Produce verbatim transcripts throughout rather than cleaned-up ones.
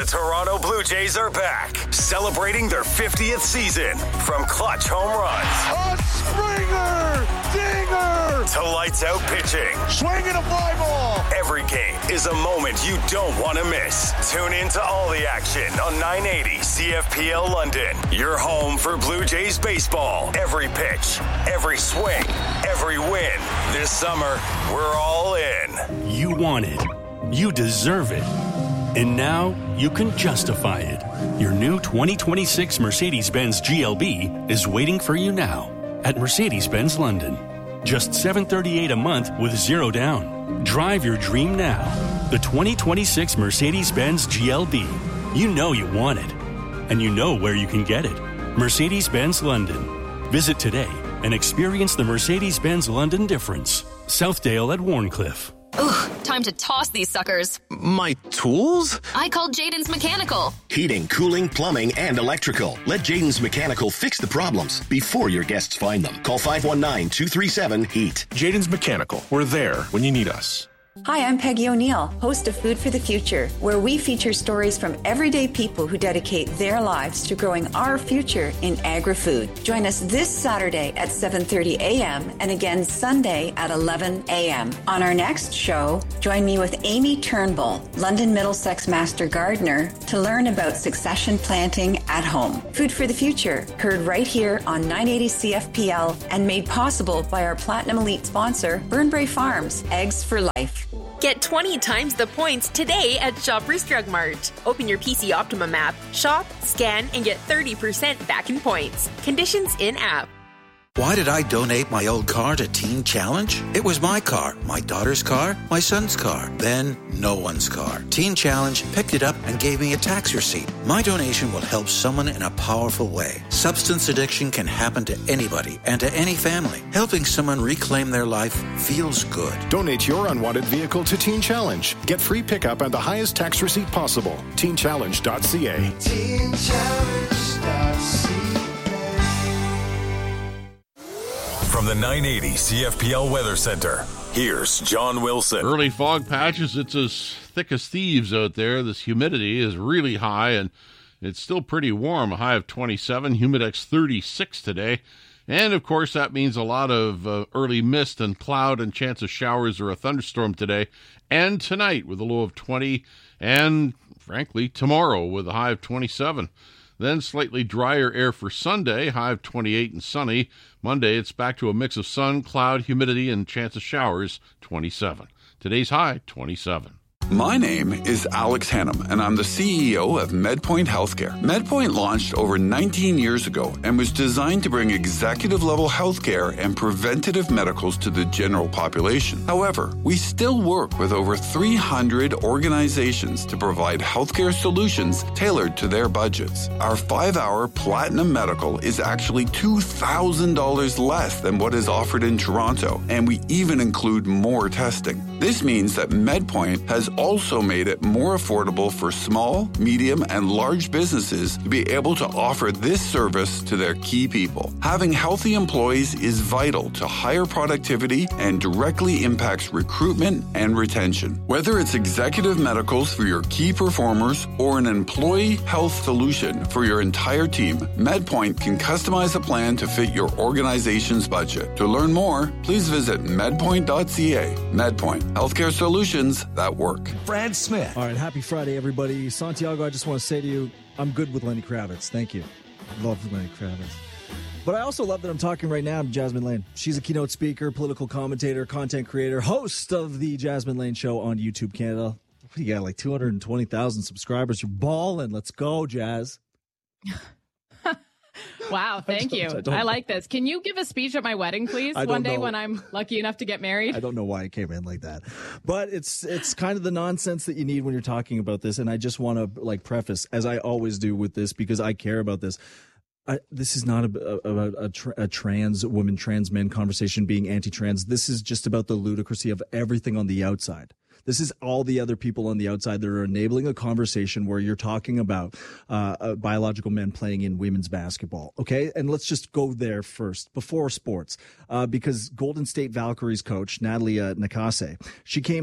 The Toronto Blue Jays are back, celebrating their fiftieth season. From clutch home runs. A Springer! Dinger! To lights out pitching. Swinging a fly ball! Every game is a moment you don't want to miss. Tune in to all the action on nine eighty C F P L London. Your home for Blue Jays baseball. Every pitch, every swing, every win. This summer, we're all in. You want it. You deserve it. And now you can justify it. Your new twenty twenty-six Mercedes-Benz G L B is waiting for you now at Mercedes-Benz London. Just seven hundred thirty-eight dollars a month with zero down. Drive your dream now. The twenty twenty-six Mercedes-Benz G L B. You know you want it. And you know where you can get it. Mercedes-Benz London. Visit today and experience the Mercedes-Benz London difference. Southdale at Warncliffe. Ugh, time to toss these suckers. My tools? I called Jaden's Mechanical. Heating, cooling, plumbing, and electrical. Let Jaden's Mechanical fix the problems before your guests find them. Call five one nine, two three seven, HEAT. Jaden's Mechanical. We're there when you need us. Hi, I'm Peggy O'Neill, host of Food for the Future, where we feature stories from everyday people who dedicate their lives to growing our future in agri-food. Join us this Saturday at seven thirty a.m. and again Sunday at eleven a.m. On our next show, join me with Amy Turnbull, London Middlesex Master Gardener, to learn about succession planting at home. Food for the Future, heard right here on nine eighty C F P L and made possible by our Platinum Elite sponsor, Burnbrae Farms, Eggs for Life. Get twenty times the points today at Shoppers Drug Mart. Open your P C Optimum app, shop, scan, and get thirty percent back in points. Conditions in-app. Why did I donate my old car to Teen Challenge? It was my car, my daughter's car, my son's car, then no one's car. Teen Challenge picked it up and gave me a tax receipt. My donation will help someone in a powerful way. Substance addiction can happen to anybody and to any family. Helping someone reclaim their life feels good. Donate your unwanted vehicle to Teen Challenge. Get free pickup and the highest tax receipt possible. teen challenge dot c a. teen challenge dot c a. From the nine eighty C F P L Weather Center, here's John Wilson. Early fog patches. It's as thick as thieves out there. This humidity is really high, and it's still pretty warm. A high of twenty-seven, humidex thirty-six today. And, of course, that means a lot of uh, early mist and cloud and chance of showers or a thunderstorm today and tonight with a low of twenty, and, frankly, tomorrow with a high of twenty-seven. Then slightly drier air for Sunday, high of twenty-eight and sunny. Monday, it's back to a mix of sun, cloud, humidity, and chance of showers, twenty-seven. Today's high, twenty-seven. My name is Alex Hannum, and I'm the C E O of MedPoint Healthcare. MedPoint launched over nineteen years ago and was designed to bring executive-level healthcare and preventative medicals to the general population. However, we still work with over three hundred organizations to provide healthcare solutions tailored to their budgets. Our five-hour Platinum Medical is actually two thousand dollars less than what is offered in Toronto, and we even include more testing. This means that MedPoint has also made it more affordable for small, medium, and large businesses to be able to offer this service to their key people. Having healthy employees is vital to higher productivity and directly impacts recruitment and retention. Whether it's executive medicals for your key performers or an employee health solution for your entire team, MedPoint can customize a plan to fit your organization's budget. To learn more, please visit medpoint dot c a. MedPoint, healthcare solutions that work. Brad Smith. All right, happy Friday, everybody. Santiago, I just want to say to you, I'm good with Lenny Kravitz. Thank you. I love Lenny Kravitz. But I also love that I'm talking right now to Jasmine Lane. She's a keynote speaker, political commentator, content creator, host of the Jasmine Lane Show on YouTube Canada. What do you got, like two hundred twenty thousand subscribers? You're balling. Let's go, Jazz. Wow, thank you. I, I like this. Can you give a speech at my wedding, please, one day know. when I'm lucky enough to get married? I don't know why it came in like that. But it's it's kind of the nonsense that you need when you're talking about this. And I just want to like preface, as I always do with this, because I care about this. I, this is not about a, a, a, tra- a trans woman, trans men conversation being anti-trans. This is just about the ludicrousy of everything on the outside. This is all the other people on the outside that are enabling a conversation where you're talking about uh, uh, biological men playing in women's basketball. Okay. And let's just go there first before sports, uh, because Golden State Valkyries coach, Natalia Nakase, she came out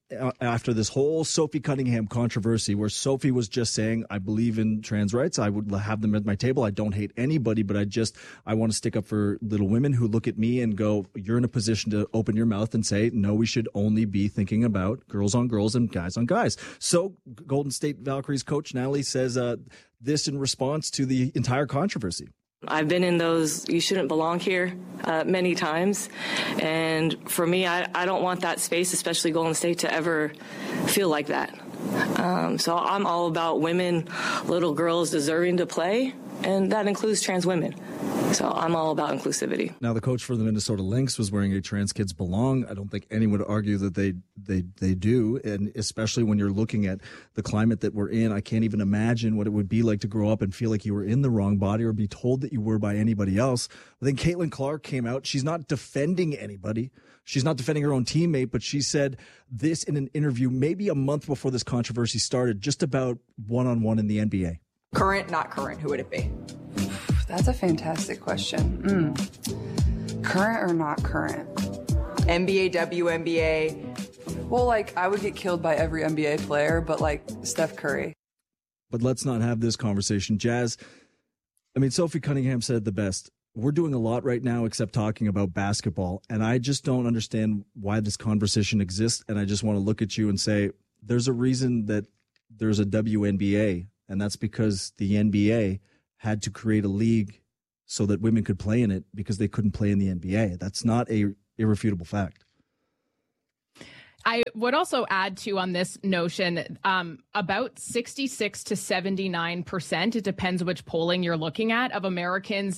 uh, after this whole Sophie Cunningham controversy where Sophie was just saying, I believe in trans rights. I would have them at my table. I don't hate anybody, but I just, I want to stick up for little women who look at me and go, you're in a position to open your mouth and say, no, we should only be thinking about girls on girls and guys on guys. So Golden State Valkyries coach Natalie says uh, this in response to the entire controversy. I've been in those you shouldn't belong here uh, many times. And for me, I, I don't want that space, especially Golden State, to ever feel like that. Um, so I'm all about women, little girls deserving to play, and that includes trans women. So I'm all about inclusivity. Now, the coach for the Minnesota Lynx was wearing a Trans Kids Belong. I don't think anyone would argue that they, they, they do, and especially when you're looking at the climate that we're in, I can't even imagine what it would be like to grow up and feel like you were in the wrong body or be told that you were by anybody else. But then Caitlin Clark came out. She's not defending anybody. She's not defending her own teammate, but she said this in an interview maybe a month before this controversy started, just about one-on-one in the N B A. Current, not current, who would it be? That's a fantastic question. Mm. Current or not current? N B A, W N B A. Well, like, I would get killed by every N B A player, but like Steph Curry. But let's not have this conversation. Jazz, I mean, Sophie Cunningham said it the best. We're doing a lot right now except talking about basketball, and I just don't understand why this conversation exists, and I just want to look at you and say there's a reason that there's a W N B A, and that's because the N B A had to create a league so that women could play in it because they couldn't play in the N B A. That's not a irrefutable fact. I would also add to on this notion, um, about sixty-six to seventy-nine percent, it depends which polling you're looking at, of Americans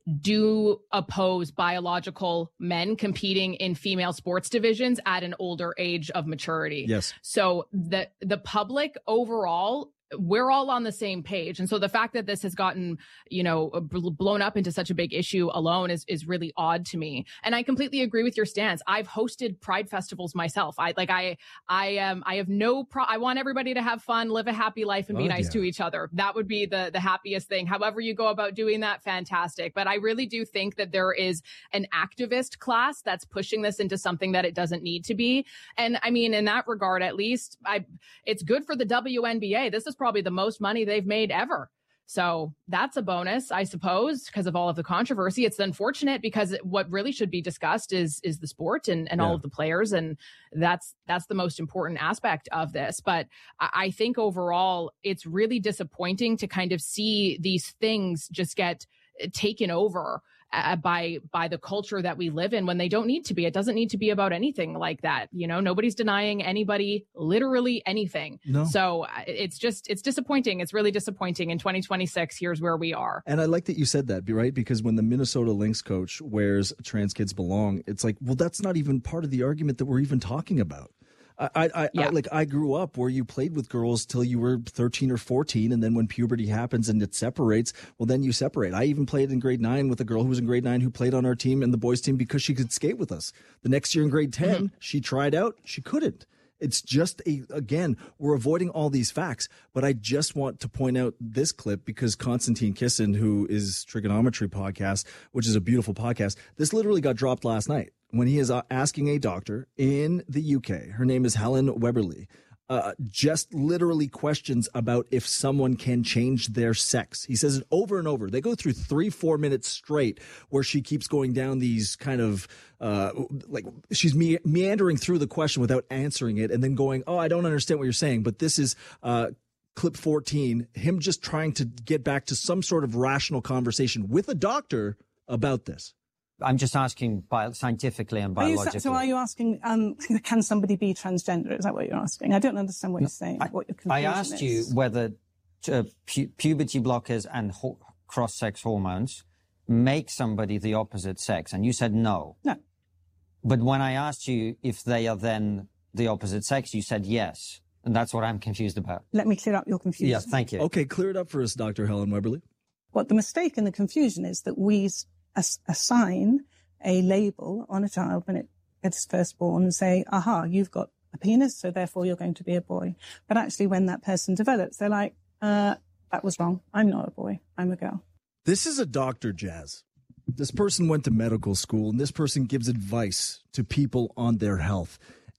do oppose biological men competing in female sports divisions at an older age of maturity. Yes. So the the public overall, we're all on the same page. And so the fact that this has gotten, you know, blown up into such a big issue alone is, is really odd to me. And I completely agree with your stance. I've hosted pride festivals myself. I like, I, I, um, I have no pro, I want everybody to have fun, live a happy life and be oh, nice yeah. to each other. That would be the, the happiest thing. However you go about doing that, fantastic. But I really do think that there is an activist class that's pushing this into something that it doesn't need to be. And I mean, in that regard, at least I, it's good for the W N B A. This is probably the most money they've made ever. So that's a bonus, I suppose, because of all of the controversy. It's unfortunate because what really should be discussed is is the sport and, and yeah. all of the players. And that's that's the most important aspect of this. But I think overall, it's really disappointing to kind of see these things just get taken over Uh, by by the culture that we live in when they don't need to be. It doesn't need to be about anything like that. You know, nobody's denying anybody literally anything. No. So it's just, it's disappointing. It's really disappointing. In twenty twenty-six, here's where we are. And I like that you said that, right? Because when the Minnesota Lynx coach wears Trans Kids Belong, it's like, well, that's not even part of the argument that we're even talking about. I, I, yeah. I like I grew up where you played with girls till you were thirteen or fourteen. And then when puberty happens and it separates, well, then you separate. I even played in grade nine with a girl who was in grade nine who played on our team and the boys team because she could skate with us. The next year in grade ten, mm-hmm. she tried out. She couldn't. It's just a, again, we're avoiding all these facts, but I just want to point out this clip because Konstantin Kisin, who is Trigonometry Podcast, which is a beautiful podcast, this literally got dropped last night when he is asking a doctor in the U K. Her name is Helen Weberly. Uh, just literally questions about if someone can change their sex. He says it over and over. They go through three, four minutes straight where she keeps going down these kind of, uh, like she's me- meandering through the question without answering it and then going, oh, I don't understand what you're saying. But this is, uh, clip fourteen, him just trying to get back to some sort of rational conversation with a doctor about this. I'm just asking bio- scientifically and biologically. Are you, so are you asking, um, can somebody be transgender? Is that what you're asking? I don't understand what no, you're saying. I, what your I asked is. you whether uh, pu- puberty blockers and ho- cross-sex hormones make somebody the opposite sex, and you said no. No. But when I asked you if they are then the opposite sex, you said yes. And that's what I'm confused about. Let me clear up your confusion. Yes, thank you. Okay, clear it up for us, Doctor Helen Weberly. What the mistake and the confusion is that we as- assign a label on a child when it gets first born and say, aha, you've got a penis, so therefore you're going to be a boy. But actually when that person develops, they're like, uh, that was wrong. I'm not a boy. I'm a girl. This is a doctor, Jazz. This person went to medical school, and this person gives advice to people on their health.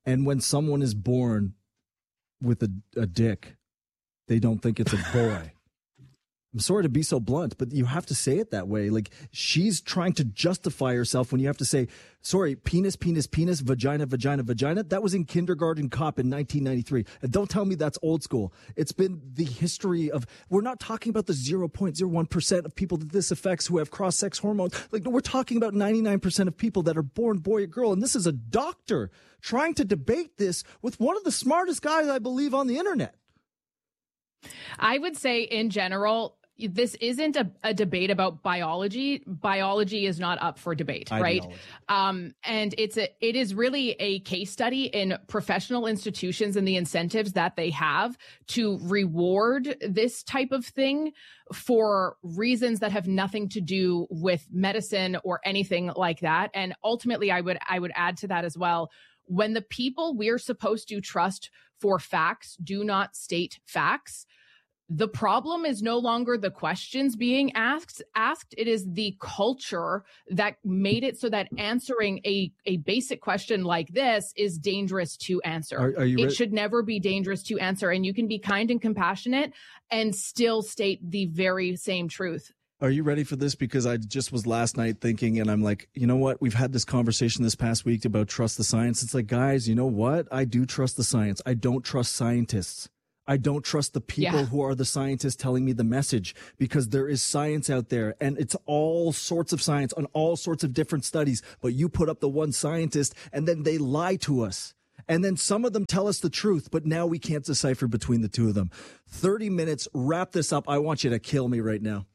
And when someone is born with a, a dick, they don't think it's a boy. I'm sorry to be so blunt, but you have to say it that way. Like, she's trying to justify herself when you have to say, sorry, penis, penis, penis, vagina, vagina, vagina. That was in Kindergarten Cop in nineteen ninety-three. And don't tell me that's old school. It's been the history of, we're not talking about the zero point zero one percent of people that this affects who have cross-sex hormones. Like, no, we're talking about ninety-nine percent of people that are born boy or girl. And this is a doctor trying to debate this with one of the smartest guys, I believe, on the internet. I would say in general, this isn't a, a debate about biology. Biology is not up for debate, Ideology. right? Um, and it's a, it is really a case study in professional institutions and the incentives that they have to reward this type of thing for reasons that have nothing to do with medicine or anything like that. And ultimately, I would I would add to that as well. When the people we're supposed to trust for facts do not state facts, the problem is no longer the questions being asked. Asked. It is the culture that made it so that answering a, a basic question like this is dangerous to answer. Are, are you it re- should never be dangerous to answer. And you can be kind and compassionate and still state the very same truth. Are you ready for this? Because I just was last night thinking, and I'm like, you know what? We've had this conversation this past week about trust the science. It's like, guys, you know what? I do trust the science. I don't trust scientists. I don't trust the people yeah. who are the scientists telling me the message, because there is science out there and it's all sorts of science on all sorts of different studies. But you put up the one scientist and then they lie to us. And then some of them tell us the truth, but now we can't decipher between the two of them. thirty minutes, wrap this up. I want you to kill me right now.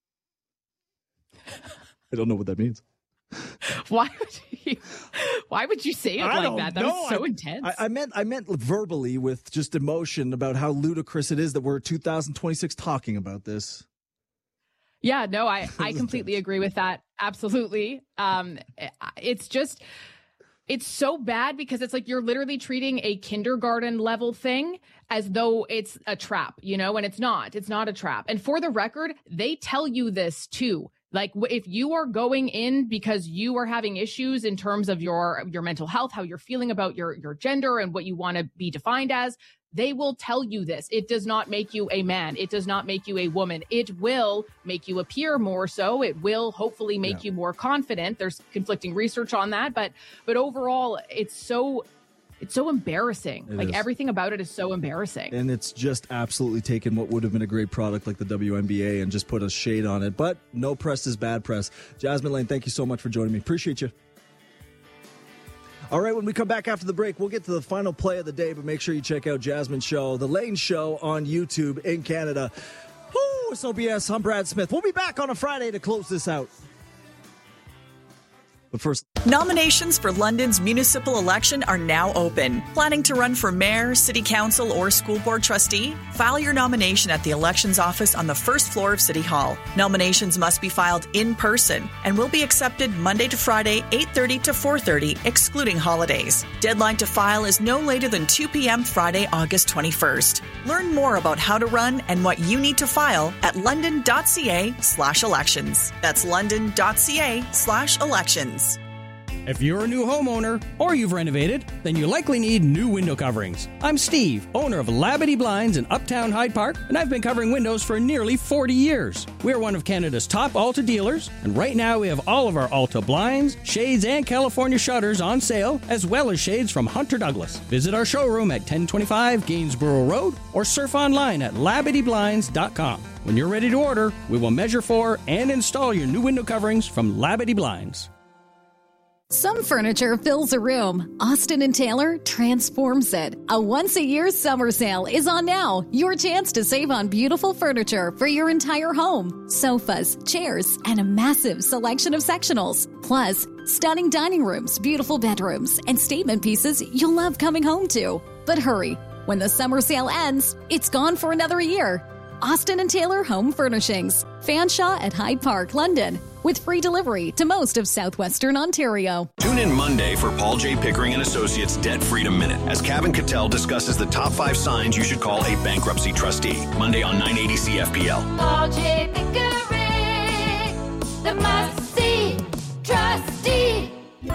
I don't know what that means. Why would you? Why would you say it I like that? That know. was so I, intense. I, I meant, I meant verbally with just emotion about how ludicrous it is that we're two thousand twenty-six talking about this. Yeah, no, I, I completely agree with that. Absolutely. Um, it's just, it's so bad because it's like you're literally treating a kindergarten level thing as though it's a trap, you know, and it's not. It's not a trap. And for the record, they tell you this too. Like, if you are going in because you are having issues in terms of your your mental health, how you're feeling about your your gender and what you want to be defined as, they will tell you this. It does not make you a man. It does not make you a woman. It will make you appear more so. It will hopefully make yeah. you more confident. There's conflicting research on that, but but overall, it's so it's so embarrassing. It like is. Everything about it is so embarrassing. And it's just absolutely taken what would have been a great product like the W N B A and just put a shade on it. But no press is bad press. Jasmine Lane, thank you so much for joining me. Appreciate you. All right, when we come back after the break, we'll get to the final play of the day, but make sure you check out Jasmine's show, The Lane Show, on YouTube in Canada. Woo, it's O B S. I'm Brad Smith. We'll be back on a Friday to close this out. But first, nominations for London's municipal election are now open. Planning to run for mayor, city council, or school board trustee? File your nomination at the elections office on the first floor of City Hall. Nominations must be filed in person and will be accepted Monday to Friday, eight thirty to four thirty, excluding holidays. Deadline to file is no later than two p.m. Friday, August twenty-first. Learn more about how to run and what you need to file at london.ca slash elections. That's london.ca slash elections. If you're a new homeowner or you've renovated, then you likely need new window coverings. I'm Steve, owner of Labadee Blinds in Uptown Hyde Park, and I've been covering windows for nearly forty years. We're one of Canada's top Alta dealers, and right now we have all of our Alta blinds, shades, and California shutters on sale, as well as shades from Hunter Douglas. Visit our showroom at ten twenty-five Gainsborough Road or surf online at labadee blinds dot com. When you're ready to order, we will measure for and install your new window coverings from Labadee Blinds. Some furniture fills a room. Austin and Taylor transforms it. A once-a-year summer sale is on now. Your chance to save on beautiful furniture for your entire home. Sofas, chairs, and a massive selection of sectionals. Plus, stunning dining rooms, beautiful bedrooms, and statement pieces you'll love coming home to. But hurry. When the summer sale ends, it's gone for another year. Austin and Taylor Home Furnishings. Fanshawe at Hyde Park, London. With free delivery to most of southwestern Ontario. Tune in Monday for Paul J. Pickering and Associates Debt Freedom Minute as Kevin Cattell discusses the top five signs you should call a bankruptcy trustee. Monday on nine eighty C F P L. Paul J. Pickering, the must-see trustee.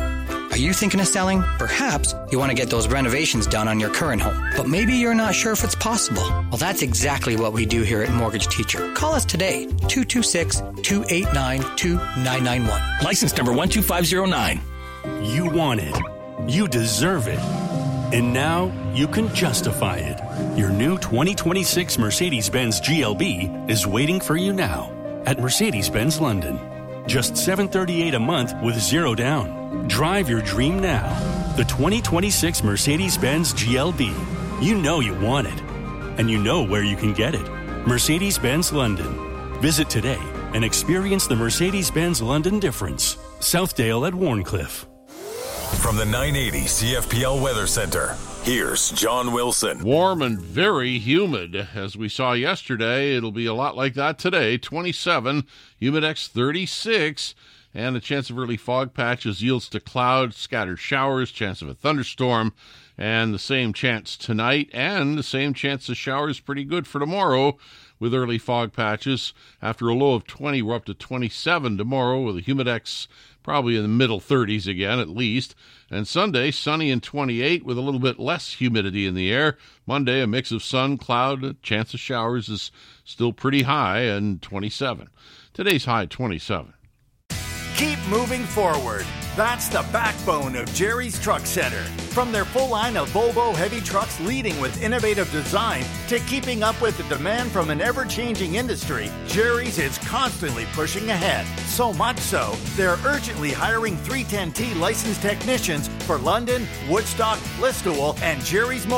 Are you thinking of selling? Perhaps you want to get those renovations done on your current home, but maybe you're not sure if it's possible. Well, that's exactly what we do here at Mortgage Teacher. Call us today, two two six, two eight nine, two nine nine one. License number one two five zero nine. You want it. You deserve it. And now you can justify it. Your new twenty twenty-six Mercedes-Benz G L B is waiting for you now at Mercedes-Benz London. Just seven hundred thirty-eight dollars a month with zero down. Drive your dream now. The twenty twenty-six Mercedes-Benz G L B. You know you want it. And you know where you can get it. Mercedes-Benz London. Visit today and experience the Mercedes-Benz London difference. Southdale at Warncliffe. From the nine eighty C F P L Weather Center, here's John Wilson. Warm and very humid. As we saw yesterday, it'll be a lot like that today. twenty-seven, Humidex thirty-six, and a chance of early fog patches yields to cloud, scattered showers, chance of a thunderstorm, and the same chance tonight, and the same chance of showers pretty good for tomorrow with early fog patches. After a low of twenty, we're up to twenty-seven tomorrow with a Humidex probably in the middle thirties again at least. And Sunday, sunny and twenty-eight with a little bit less humidity in the air. Monday, a mix of sun, cloud, a chance of showers is still pretty high and twenty-seven. Today's high, twenty-seven. Keep moving forward. That's the backbone of Jerry's Truck Center. From their full line of Volvo heavy trucks leading with innovative design to keeping up with the demand from an ever-changing industry, Jerry's is constantly pushing ahead. So much so, they're urgently hiring three ten T licensed technicians for London, Woodstock, Listowel, and Jerry's Motor.